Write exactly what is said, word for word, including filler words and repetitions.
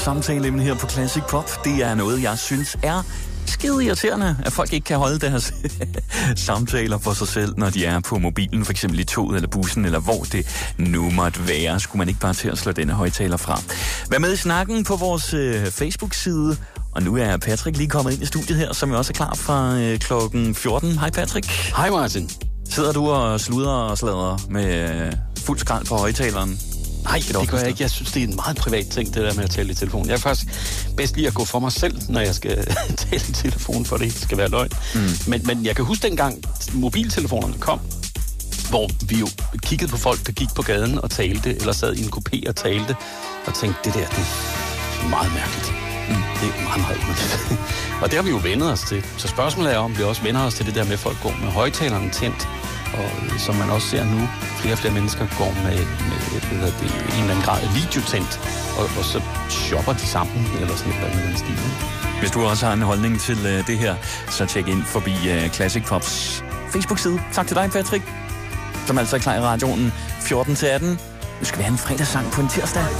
Samtaleemne her på Classic Pop, det er noget, jeg synes er skide irriterende, at folk ikke kan holde deres samtaler for sig selv, når de er på mobilen, for eksempel i toget eller bussen, eller hvor det nu måtte være. Skulle man ikke bare til at slå denne højtaler fra? Vær med i snakken på vores øh, Facebook-side, og nu er Patrick lige kommet ind i studiet her, som jo også er klar fra øh, klokken fjorten. Hej Patrick. Hej Martin. Sidder du og sluder og sladrer med øh, fuld skrald på højtaleren? Nej, det gør jeg ikke. Jeg synes, det er en meget privat ting, det der med at tale i telefon. Jeg er faktisk bedst lige at gå for mig selv, når jeg skal tale i telefon, for det ikke skal være løgn. Mm. Men, men jeg kan huske dengang mobiltelefonerne kom, hvor vi jo kiggede på folk, der gik på gaden og talte, eller sad i en kupé og talte, og tænkte, det der, det er meget mærkeligt. Mm. Det er meget, meget mærkeligt. Og det har vi jo vendet os til. Så spørgsmålet er, om vi også vender os til det der med, at folk går med højtalerne tændt. Og som man også ser nu, flere og flere mennesker går med, med hvad det, en eller anden grad af videotændt, og, og så shopper de sammen, eller sådan et eller andet stil. Hvis du også har en holdning til uh, det her, så tjek ind forbi uh, Classic Pops Facebook-side. Tak til dig, Patrick, som altså er klar i radioen fjorten til atten. Nu skal vi have en fredagssang på en tirsdag.